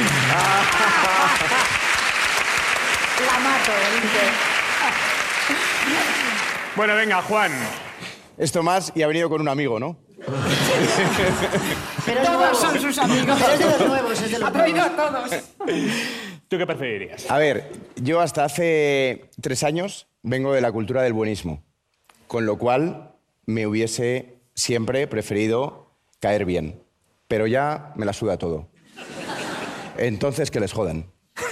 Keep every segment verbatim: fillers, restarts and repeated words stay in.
La mato, ¿viste? Bueno, venga, Juan. Es Tomás y ha venido con un amigo, ¿no? Pero todos son sus amigos. Pero es de los nuevos, es de los Ha traído nuevos. a todos. ¿Tú qué preferirías? A ver, yo hasta hace tres años vengo de la cultura del buenismo, con lo cual me hubiese siempre preferido caer bien, pero ya me la suda todo. Entonces, que les jodan.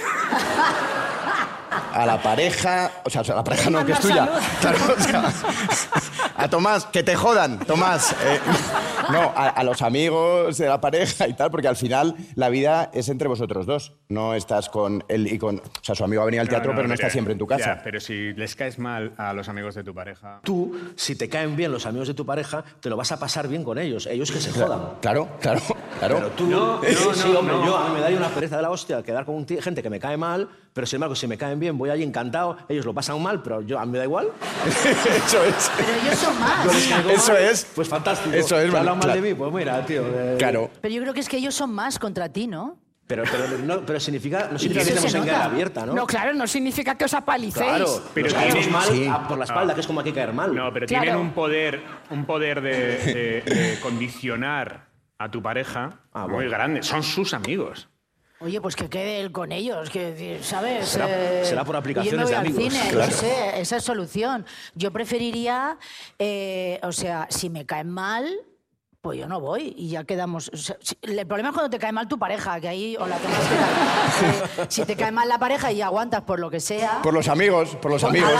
A la pareja... O sea, a la pareja no, que es tuya. Claro, o sea, a Tomás, que te jodan, Tomás. Eh, no, a, a los amigos de la pareja y tal, porque al final la vida es entre vosotros dos. No estás con él y con... O sea, su amigo ha venido al teatro, no, no, pero no está siempre en tu casa. Ya, pero si les caes mal a los amigos de tu pareja... Tú, si te caen bien los amigos de tu pareja, te lo vas a pasar bien con ellos. Ellos que se jodan. Claro, claro, claro. Pero tú... No, no, sí, sí, no, hombre, no. yo a mí me da una pereza de la hostia quedar con un tío- gente que me cae mal, pero sin embargo, si me caen bien, voy allí encantado. Ellos lo pasan mal, pero yo, a mí me da igual. Eso es. Pero ellos son más. Yo les caigo Eso mal, es. Pues fantástico. Eso es, ¿Te hablan mal claro. de mí? Pues mira, tío. eh, Claro. Pero yo creo que es que ellos son más contra ti, ¿no? Pero, pero, no, pero significa... No significa eso que se estemos en nota. guerra abierta, ¿no? No, claro, no significa que os apalicéis. Claro, Pero pero caemos tienen- mal sí. a- por la espalda, que es como aquí caer mal. No, pero Claro. tienen un poder, un poder de, de- de condicionar a tu pareja Ah, muy bueno. grande. Son sus amigos. Oye, pues que quede él con ellos, que, ¿sabes? Será- Eh, será por aplicaciones yo me voy de al amigos. cine, Claro. no sé, esa es solución. Yo preferiría, eh, o sea, si me caen mal, pues yo no voy y ya quedamos. O sea, si- el problema es cuando te cae mal tu pareja, que ahí o la tengas que caer. Eh, si te cae mal la pareja y aguantas por lo que sea. Por los amigos, por los amigos.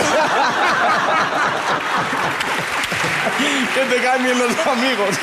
Que te caen bien los amigos.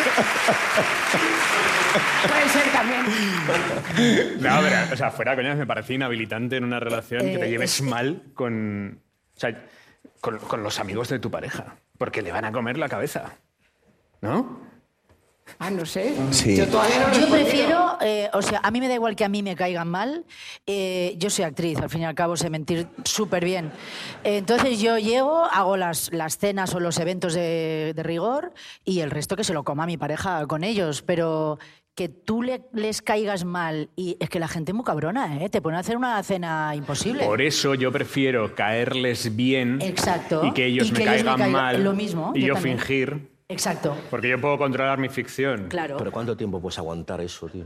Puede ser también. No, pero, o sea, fuera coñas, me parece inhabilitante en una relación que te Eh, lleves es que- mal con, o sea, con, con los amigos de tu pareja. Porque le van a comer la cabeza. ¿No? Ah, no sé. Sí. Yo todavía no he Yo respondido. prefiero, eh, o sea, a mí me da igual que a mí me caigan mal. eh, yo soy actriz, al fin y al cabo sé mentir súper bien. Eh, entonces yo llego, hago las, las cenas o los eventos de, de rigor y el resto que se lo coma mi pareja con ellos. Pero que tú le- les caigas mal y es que la gente es muy cabrona, ¿eh? Te pone a hacer una cena imposible. Por eso yo prefiero caerles bien Exacto. y que ellos Y me que ellos me caigan caigan- mal lo mismo, y yo yo, también. fingir. Exacto, Porque yo puedo controlar mi ficción. claro. Pero ¿cuánto tiempo puedes aguantar eso, tío?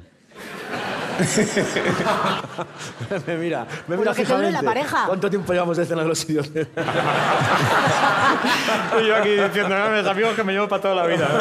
me mira, me Por mira lo que te dure fijamente. la pareja. ¿Cuánto tiempo llevamos de cenar los idiotas? Y yo aquí diciendo, no, mis amigos que me llevo para toda la vida.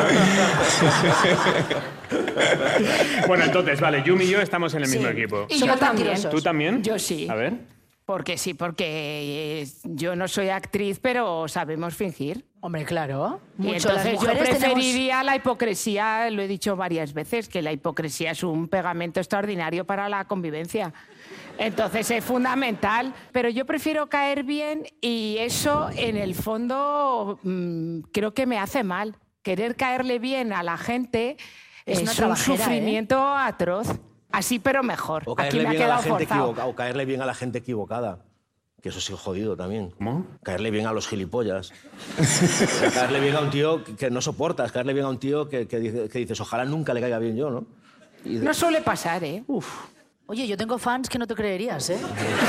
Bueno, entonces, vale, Yumi y yo estamos en el mismo Sí. equipo. Y Somos yo también. mentirosos. ¿Tú también? Yo sí. A ver. Porque sí, porque eh, yo no soy actriz, pero sabemos fingir. Hombre, claro. Y Mucho las entonces yo mujeres tenemos- preferiría la hipocresía, lo he dicho varias veces, que la hipocresía es un pegamento extraordinario para la convivencia. Entonces es fundamental, pero yo prefiero caer bien y eso en el fondo mm, creo que me hace mal. Querer caerle bien a la gente Es es, una un trabajera, ¿eh? sufrimiento atroz. Así pero mejor. O Aquí caerle, me ha bien a la quedado gente forzado. equivoca- o caerle bien a la gente equivocada. Que eso sí es jodido también. ¿Cómo? Caerle bien a los gilipollas. O sea, caerle bien a un tío que no soportas. Caerle bien a un tío que, que dice- que dices, ojalá nunca le caiga bien yo, ¿no? Y de- No suele pasar, ¿eh? Oye, yo tengo fans que no te creerías, ¿eh?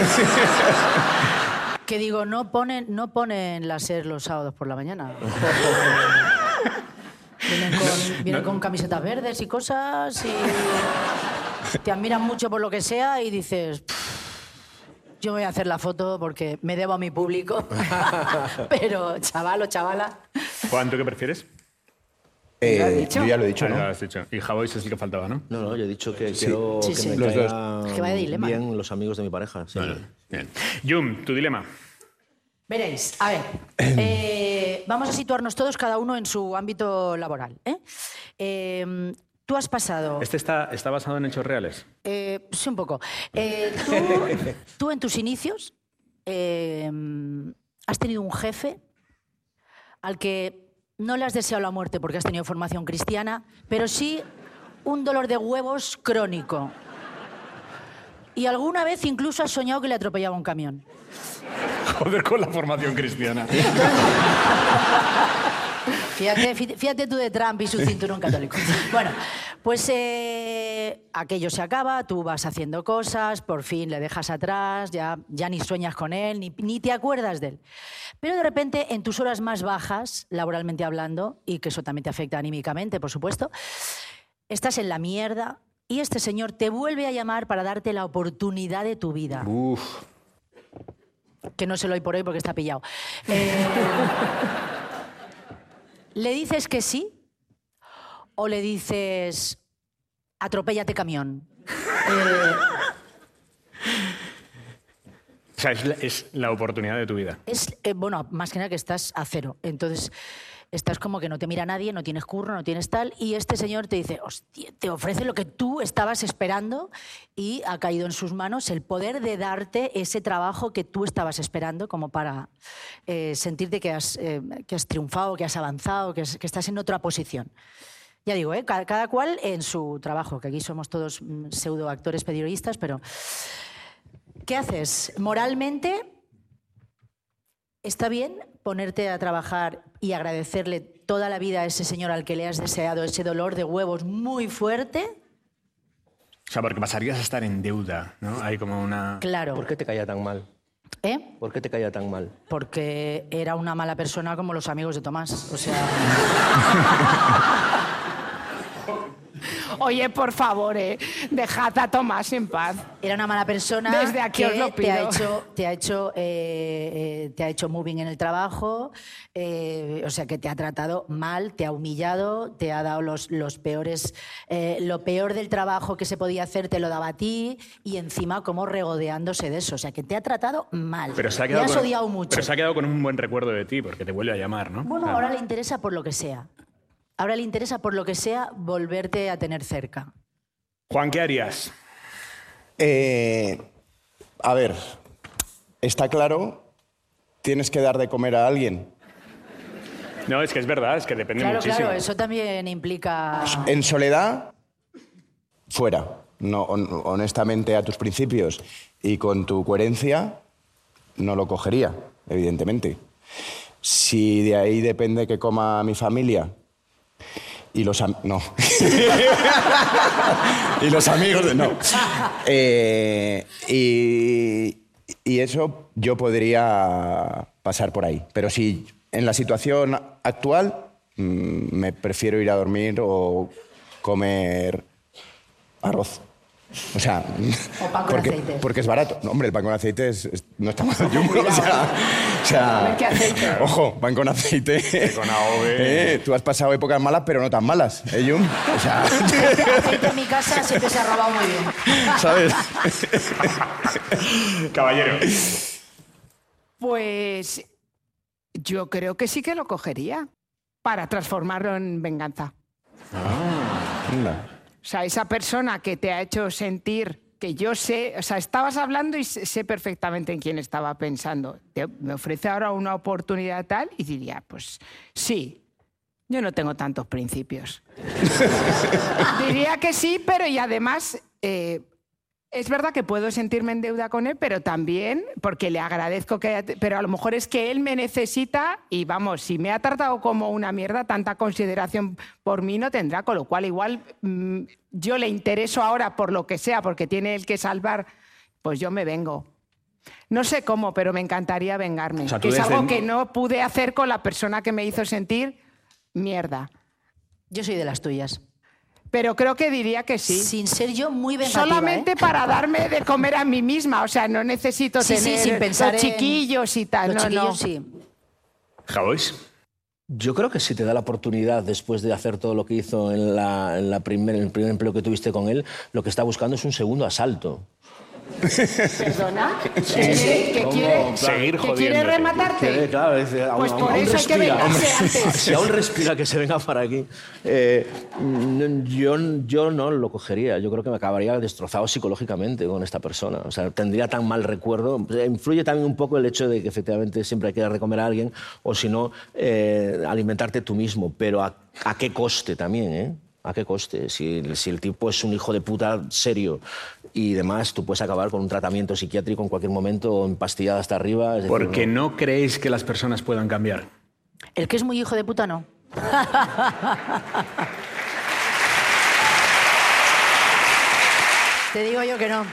Que digo, no ponen, no ponen láser los sábados por la mañana. Vienen con, vienen con camisetas verdes y cosas y te admiran mucho por lo que sea y dices, "Pff, yo me voy a hacer la foto porque me debo a mi público". Pero chaval o chavala, Juan, ¿tú qué prefieres? Eh, yo ya lo he dicho, Ah, ya lo ¿no? has dicho. Y Javois es el que faltaba, ¿no? No, no, yo he dicho que quiero Sí, que sí. me Los dos. caigan Es que vaya dilema, bien los amigos de mi pareja. sí. Bien. Yum, tu dilema. veréis, a ver, eh, vamos a situarnos todos cada uno en su ámbito laboral. ¿eh? Eh, tú has pasado... ¿Este está, está basado en hechos reales? Eh, sí, un poco. Eh, tú, tú en tus inicios eh, has tenido un jefe al que no le has deseado la muerte porque has tenido formación cristiana, pero sí un dolor de huevos crónico. Y alguna vez incluso has soñado que le atropellaba un camión. Joder, con la formación cristiana. Fíjate, fí- fíjate tú de Trump y su cinturón católico. Bueno, Pues eh, aquello se acaba, tú vas haciendo cosas, por fin le dejas atrás, ya, ya ni sueñas con él, ni, ni te acuerdas de él. Pero de repente, en tus horas más bajas, laboralmente hablando, y que eso también te afecta anímicamente, por supuesto, estás en la mierda y este señor te vuelve a llamar para darte la oportunidad de tu vida. Uf. Que no se lo doy por hoy porque está pillado. Eh, ¿Le dices que sí? ¿O le dices, atropéllate camión? Eh, O sea, es la, es la oportunidad de tu vida. es, eh, bueno, más que nada que estás a cero. Entonces, estás como que no te mira nadie, no tienes curro, no tienes tal, y este señor te dice, hostia, te ofrece lo que tú estabas esperando y ha caído en sus manos el poder de darte ese trabajo que tú estabas esperando como para eh, sentirte que has, eh, que has triunfado, que has avanzado, que, es- que estás en otra posición. Ya digo, ¿eh? cada, cada cual en su trabajo, que aquí somos todos mm, pseudoactores periodistas, pero ¿qué haces? Moralmente, ¿está bien ponerte a trabajar y agradecerle toda la vida a ese señor al que le has deseado ese dolor de huevos muy fuerte? O sea, porque pasarías a estar en deuda, ¿no? Hay como una... Claro. ¿Por qué te caía tan mal? ¿Eh? ¿Por qué te caía tan mal? Porque era una mala persona como los amigos de Tomás. O sea... Oye, por favor, eh, dejad a Tomás en paz. Era una mala persona. Desde aquí que os lo te ha pido. hecho, te ha hecho, eh, eh, te ha hecho moving en el trabajo, eh, o sea que te ha tratado mal, te ha humillado, te ha dado los, los peores, eh, lo peor del trabajo que se podía hacer te lo daba a ti y encima como regodeándose de eso, o sea que te ha tratado mal. Pero se ha Le quedado has con, odiado mucho. Pero se ha quedado con un buen recuerdo de ti, porque te vuelve a llamar, ¿no? Bueno, Claro. ahora le interesa por lo que sea. Ahora le interesa por lo que sea volverte a tener cerca. Juan, ¿qué harías? Eh, a ver, está claro, tienes que dar de comer a alguien. No, es que es verdad, es que depende Claro, muchísimo. claro, eso también implica... En soledad, fuera. No, hon- honestamente, a tus principios y con tu coherencia, no lo cogería, evidentemente. Si de ahí depende que coma mi familia y los am- no y los amigos de no Eh, y, y eso yo podría pasar por ahí, pero si en la situación actual mm, me prefiero ir a dormir o comer arroz. O sea, O pan con porque, aceite. porque es barato. No, hombre, el pan con aceite es- es- no está mal. Jumbo, o sea, o sea, A ver qué aceite. ojo, pan con aceite. Con A O V. Eh, tú has pasado épocas malas, pero no tan malas, ¿eh, Jum? O sea, Aceite en mi casa siempre se ha robado muy bien. ¿sabes? Caballero. Pues yo creo que sí que lo cogería para transformarlo en venganza. Anda. O sea, esa persona que te ha hecho sentir que yo sé, o sea, estabas hablando y sé sé perfectamente en quién estaba pensando. Te- me ofrece ahora una oportunidad tal y diría, pues sí, yo no tengo tantos principios. Diría que sí, pero y además eh, es verdad que puedo sentirme en deuda con él, pero también porque le agradezco que haya... Pero a lo mejor es que él me necesita y vamos, si me ha tratado como una mierda, tanta consideración por mí no tendrá, con lo cual igual mm, yo le intereso ahora por lo que sea, porque tiene él que salvar, pues yo me vengo. No sé cómo, pero me encantaría vengarme. O sea, tú que es desde algo el- que no pude hacer con la persona que me hizo sentir mierda. Yo soy de las tuyas. Pero creo que diría que sí. Sin ser yo muy vengativa, Solamente ¿eh? para darme de comer a mí misma. O sea, no necesito Sí, sí, tener sin pensar los en- chiquillos y tal. Los no, chiquillos no. sí. Javois. Yo creo que si te da la oportunidad, después de hacer todo lo que hizo en, la, en, la primer, en el primer empleo que tuviste con él, lo que está buscando es un segundo asalto. ¿Perdona? ¿Que quiere, que ¿Cómo? quiere, Seguir que quiere jodiéndote. rematarte? Que, claro, dice, aún- Pues aún- por aún eso hay que respira. vengarse antes. Si aún respira, que se venga para aquí. Eh, n- yo, yo no lo cogería. Yo creo que me acabaría destrozado psicológicamente con esta persona. O sea, tendría tan mal recuerdo. Influye también un poco el hecho de que efectivamente siempre hay que dar de comer a alguien, o si no, eh, alimentarte tú mismo. Pero a, a qué coste también, ¿eh? ¿A qué coste? Si, si el tipo es un hijo de puta serio y demás, tú puedes acabar con un tratamiento psiquiátrico en cualquier momento, o empastillado hasta arriba. Es decir, Porque no creéis que las personas puedan cambiar. El que es muy hijo de puta, no. Te digo yo que no.